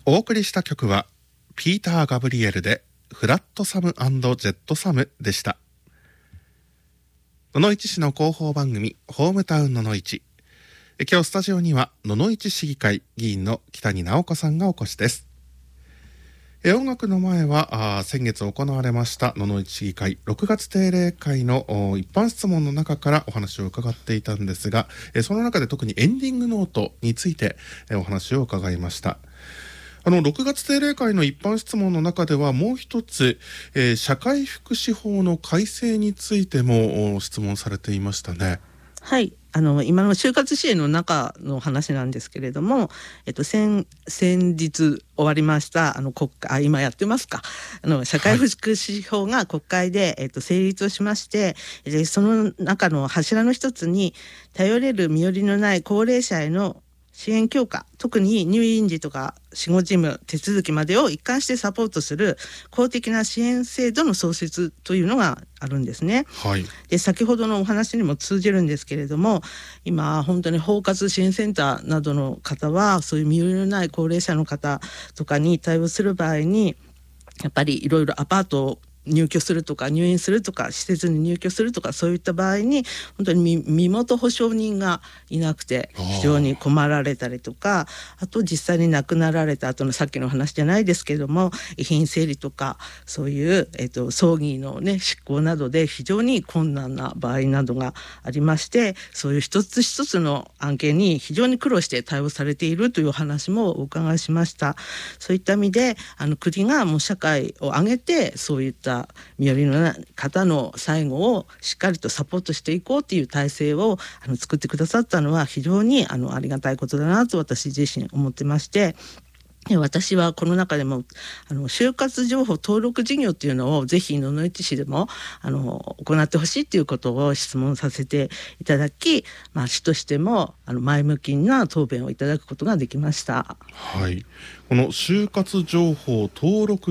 お送りした曲はピーター・ガブリエルでフラットサム&ジェットサムでした。野々市市の広報番組ホームタウン野々市。今日スタジオには野々市市議会議員の北に直子さんがお越しです。音楽の前は先月行われました野々市市議会6月定例会の一般質問の中からお話を伺っていたんですが、その中で特にエンディングノートについてお話を伺いました。6月定例会の一般質問の中ではもう一つ、社会福祉法の改正についても質問されていましたね。 はい、今の就活支援の中の話なんですけれども、先日終わりました国会、今やってますか、社会福祉法が国会で、成立をしまして、その中の柱の一つに頼れる身寄りのない高齢者への支援強化、特に入院時とか死後事務手続きまでを一貫してサポートする公的な支援制度の創設というのがあるんですね。 はい、 で先ほどのお話にも通じるんですけれども、今本当に包括支援センターなどの方はそういう身寄りのない高齢者の方とかに対応する場合にやっぱりいろいろアパートを入居するとか入院するとか施設に入居するとかそういった場合に本当に身元保証人がいなくて非常に困られたりとか、あと実際に亡くなられた後のさっきの話じゃないですけれども遺品整理とかそういう、葬儀のね執行などで非常に困難な場合などがありまして、そういう一つ一つの案件に非常に苦労して対応されているというお話もお伺いしました。そういった意味で国がもう社会を挙げてそういった身寄りのない方の最後をしっかりとサポートしていこうという体制を作ってくださったのは非常にありがたいことだなと私自身思ってまして、私はこの中でも就活情報登録事業というのをぜひ野々市市でも行ってほしいということを質問させていただき、市としても前向きな答弁をいただくことができました。 はい、この就活情報登録